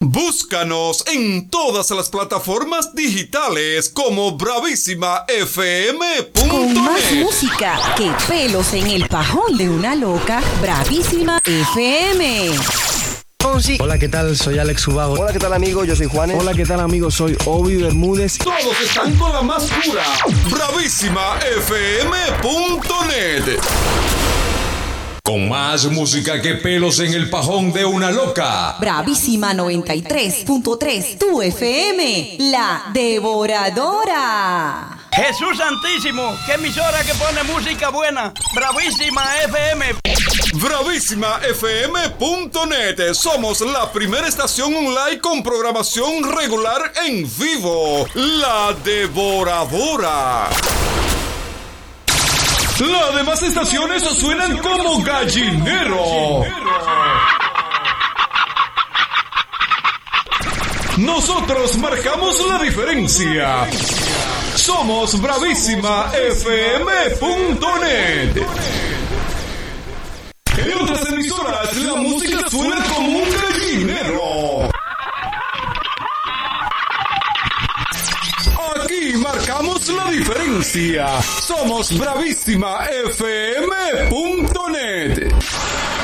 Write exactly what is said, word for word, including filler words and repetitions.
Búscanos en todas las plataformas digitales como bravísima f m punto net. Con más música que pelos en el pajón de una loca, Bravísima F M. Hola, ¿qué tal? Soy Alex Ubago. Hola, ¿qué tal, amigo? Yo soy Juanes. Hola, ¿qué tal, amigo? Soy Obi Bermúdez. Todos están con la más pura. bravísima f m punto net. Con más música que pelos en el pajón de una loca. Bravísima noventa y tres punto tres, tu F M, la devoradora. Jesús Santísimo, qué emisora que pone música buena. Bravísima F M. bravísima f m punto net. Somos la primera estación online con programación regular en vivo. La devoradora. Las demás estaciones suenan como gallinero. Nosotros marcamos la diferencia. Somos bravísima f m punto net. En otras emisoras la música suena como un gallinero. Aquí marcamos la diferencia. Somos bravísima f m punto net.